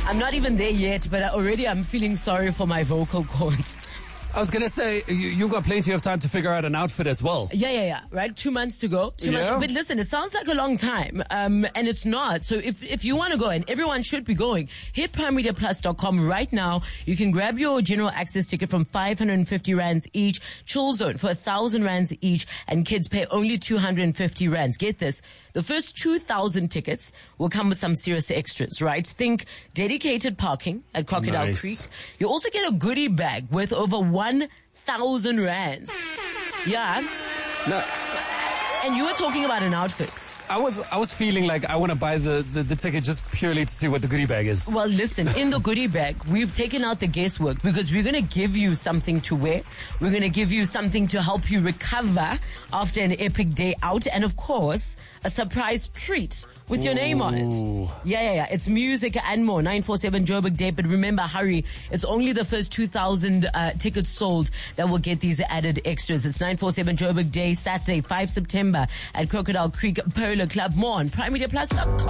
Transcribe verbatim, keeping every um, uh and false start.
I'm not even there yet, but already I'm feeling sorry for my vocal cords. I was going to say, you, you've got plenty of time to figure out an outfit as well. Yeah, yeah, yeah. Right? Two months to go. Two Yeah. months. But listen, it sounds like a long time. Um, and it's not. So if, if you want to go, and everyone should be going, hit prime media plus dot com right now. You can grab your general access ticket from five hundred fifty rands each. Chill Zone for one thousand rands each. And kids pay only two hundred fifty rands. Get this. The first two thousand tickets will come with some serious extras, right? Think dedicated parking at Crocodile Nice. Creek. You also get a goodie bag worth over one thousand rands. Yeah. No, And you were talking about an outfit. I was I was feeling like I want to buy the, the, the ticket just purely to see what the goodie bag is. Well, listen, in the goodie bag, we've taken out the guesswork because we're going to give you something to wear. We're going to give you something to help you recover after an epic day out. And of course, a surprise treat with your name on it. Ooh. Yeah, yeah, yeah. It's music and more. nine four seven Joburg Day. But remember, hurry. It's only the first two thousand uh, tickets sold that will get these added extras. It's nine four seven Joburg Day, Saturday, the fifth of September at Crocodile Creek Polar Club. More on prime media plus dot com.